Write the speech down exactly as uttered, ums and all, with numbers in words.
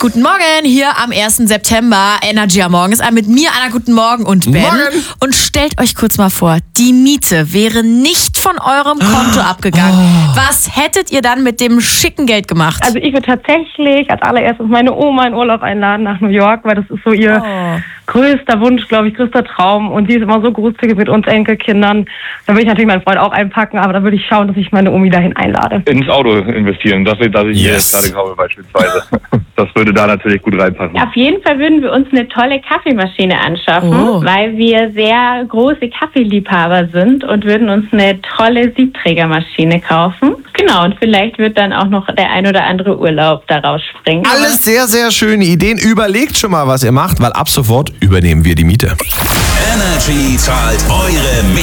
Guten Morgen, hier am ersten September. Energy am Morgen ist ein mit mir, Anna, guten Morgen und Ben. Morgen. Und stellt euch kurz mal vor, die Miete wäre nicht von eurem Konto abgegangen. Oh. Was hättet ihr dann mit dem schicken Geld gemacht? Also ich würde tatsächlich als allererstes meine Oma in Urlaub einladen nach New York, weil das ist so ihr Oh. größter Wunsch, glaube ich, größter Traum. Und die ist immer so großzügig mit uns Enkelkindern. Da würde ich natürlich meinen Freund auch einpacken, aber da würde ich schauen, dass ich meine Omi dahin einlade. Ins Auto investieren, das, das ich Yes. jetzt gerade kaufe beispielsweise. Das würde da natürlich gut reinpassen. Auf jeden Fall würden wir uns eine tolle Kaffeemaschine anschaffen, Oh. weil wir sehr große Kaffeeliebhaber sind und würden uns eine tolle Siebträgermaschine kaufen. Genau, und vielleicht wird dann auch noch der ein oder andere Urlaub daraus springen. Alles sehr, sehr schöne Ideen. Überlegt schon mal, was ihr macht, weil ab sofort übernehmen wir die Miete. Energy zahlt eure